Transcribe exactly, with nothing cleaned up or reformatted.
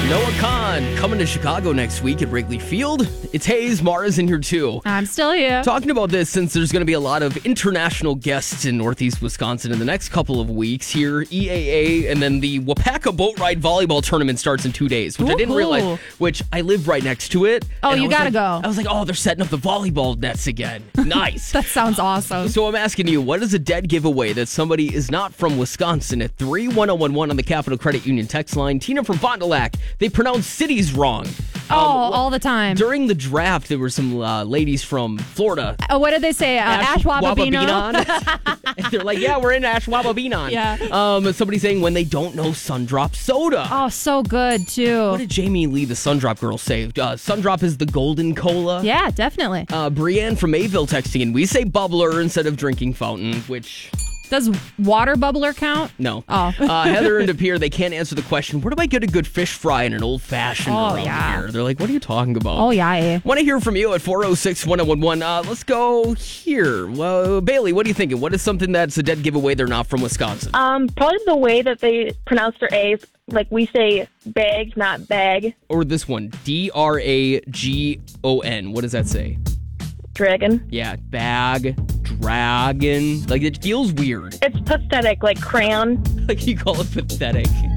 Noah Khan coming to Chicago next week at Wrigley Field. It's Hayes. Mara's in here too. I'm still here. Talking about this since there's going to be a lot of international guests in Northeast Wisconsin in the next couple of weeks here. E A A and then the Wapaka Boat Ride Volleyball Tournament starts in two days, which Ooh, I didn't cool. realize, which I live right next to it. Oh, and I you was gotta like- go. I was like, oh, they're setting up the volleyball nets again. Nice. That sounds awesome. So I'm asking you, what is a dead giveaway that somebody is not from Wisconsin? At three one zero one one on the Capital Credit Union text line. Tina from Fond du Lac, they pronounce cities wrong. Oh, Um, all the time. During the draft, there were some uh, ladies from Florida. Oh, what did they say? Uh, Ashwaubenon? And they're like, yeah, we're in Ashwaubenon. Yeah. Um, somebody saying when they don't know Sundrop Soda. Oh, so good, too. What did Jamie Lee, the Sundrop girl, say? Uh, Sundrop is the golden cola. Yeah, definitely. Uh, Brienne from Mayville texting in. We say bubbler instead of drinking fountain, which... Does water bubbler count? No. Oh. uh, Heather and DePere, they can't answer the question, where do I get a good fish fry and an old fashioned Oh, around yeah. here? They're like, what are you talking about? Oh, yeah. Want to hear from you at four oh six, one oh one one. Uh, let's go here. Well, Bailey, what are you thinking? What is something that's a dead giveaway they're not from Wisconsin? Um, probably the way that they pronounce their A's. Like we say bag, not bag. Or this one, D R A G O N. What does that say? Dragon. Yeah, bag, dragon. Like, it feels weird. It's pathetic, like crayon. Like, you call it pathetic.